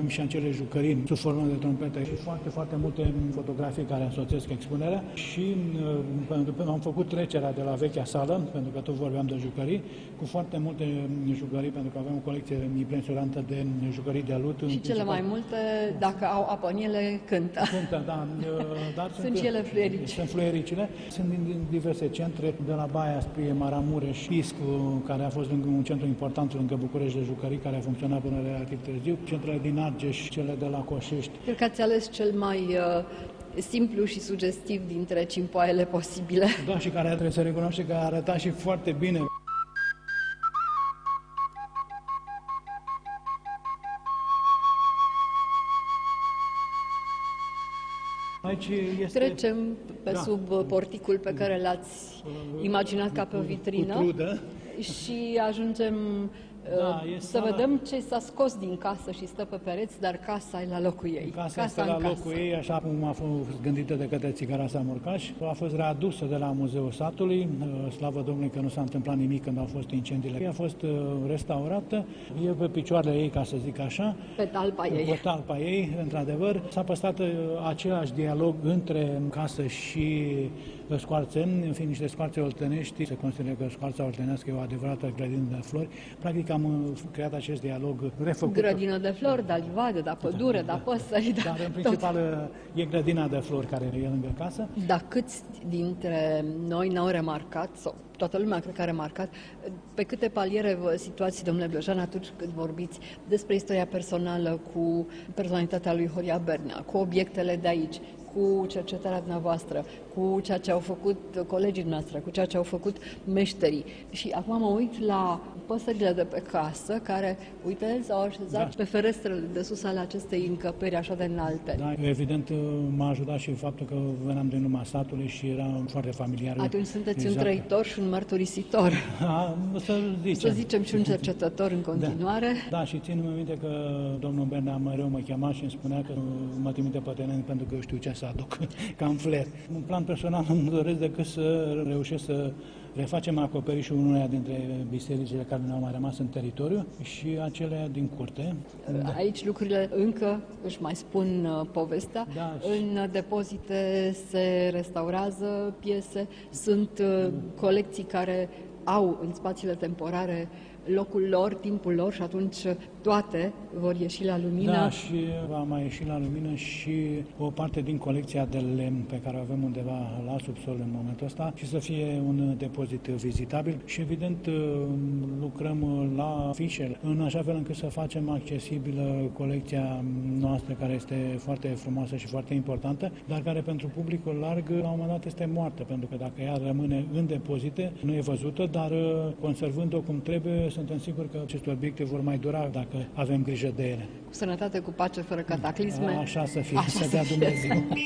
avem și acele jucării sub formă de trompete și foarte, foarte multe fotografii care însoțesc expunerea și am făcut trecerea de la vechea sală, pentru că tot vorbeam de jucării, cu foarte multe jucării, pentru că avem o colecție impresionantă de jucării de alut. Și cele mai multe, dacă au apă în ele, cântă. Cântă, da. Dar sunt și ele fluierici. Sunt fluiericile. Sunt din diverse centre, de la Baia spre Maramureș, Piscu, care a fost un centru important lângă București de jucării, care a funcționat până relativ târziu, centrele din Argeș, cele de la Coșești. Cred că ați ales cel mai simplu și sugestiv dintre cimpoaiele posibile. Da, și care trebuie să recunoaște că a arătat și foarte bine. Aici este... Trecem pe sub porticul pe care l-ați imaginat ca pe o vitrină și ajungem să vedem ce s-a scos din casă și stă pe pereți, dar casa e la locul ei. Casa este la locul ei, așa cum a fost gândită de către Țigara Samurcaș. A fost readusă de la Muzeul Satului, slavă Domnului că nu s-a întâmplat nimic când au fost incendiile. A fost restaurată, e pe picioarele ei, ca să zic așa. Pe talpa ei. Pe talpa ei, într-adevăr. S-a păstrat același dialog între casă și scoarțeni, în fine niște scoarțe oltenești. Se consideră că scoarța oltenească e o adevărată grădină de flori. Practic am creat acest dialog refăcut. Grădină de flori, da livadă, da pădure, da păsări, da. Dar în principal e grădina de flori care e lângă casă. Dar câți dintre noi n-au remarcat, sau toată lumea cred că a remarcat, pe câte paliere vă situați, domnule Blejan, atunci când vorbiți despre istoria personală cu personalitatea lui Horia Bernea, cu obiectele de aici, cu cercetarea dumneavoastră, cu ceea ce au făcut colegii noastre, cu ceea ce au făcut meșterii. Și acum mă uit la păsările de pe casă, care, uite, s-au așezat pe ferestrele de sus ale acestei încăperi așa de înalte. Da, evident m-a ajutat și faptul că veneam din lumea satului și era foarte familiar. Atunci sunteți un trăitor și un mărturisitor. Să zicem și un cercetător în continuare. Da, și țin minte că domnul Bernea mereu mă chema și îmi spunea că mă trimite pe teren pentru că eu știu ce să aduc, ca în flair. În plan personal îmi doresc decât să reușesc să refacem acoperișul unuia dintre bisericile care ne-au mai rămas în teritoriu și acelea din curte. Aici lucrurile încă își mai spun povestea. Da. În depozite se restaurează piese, sunt colecții care au în spațiile temporare locul lor, timpul lor și atunci toate vor ieși la lumină. Da, și va mai ieși la lumină și o parte din colecția de lemn pe care o avem undeva la subsol în momentul ăsta și să fie un depozit vizitabil și evident lucrăm la fișe în așa fel încât să facem accesibilă colecția noastră care este foarte frumoasă și foarte importantă, dar care pentru publicul larg la un moment dat este moartă, pentru că dacă ea rămâne în depozite, nu e văzută, dar conservând-o cum trebuie, suntem siguri că aceste obiecte vor mai dura dacă avem grijă de ele. Cu sănătate, cu pace, fără cataclisme. Așa să fie, să dea Dumnezeu.